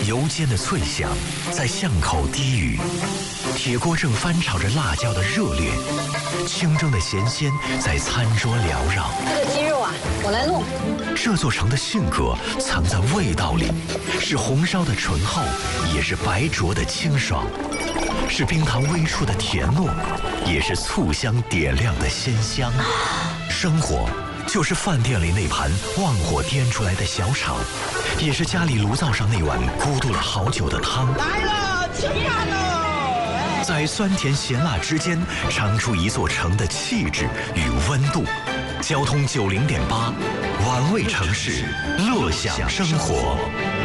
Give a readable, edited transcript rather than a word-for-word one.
油煎的脆香在巷口低语，铁锅正翻炒着辣椒的热烈，清蒸的咸鲜在餐桌缭绕。 这个鸡肉啊，我来弄。 这座城的性格藏在味道里，是红烧的醇厚，也是白灼的清爽，是冰糖微出的甜糯，也是醋香点亮的鲜香。生活就是饭店里那盘旺火颠出来的小炒，也是家里炉灶上那碗咕嘟了好久的汤。 来了，起饭喽！ 在酸甜咸辣之间，尝出一座城的气质与温度。交通90.8，玩味城市，乐享生活。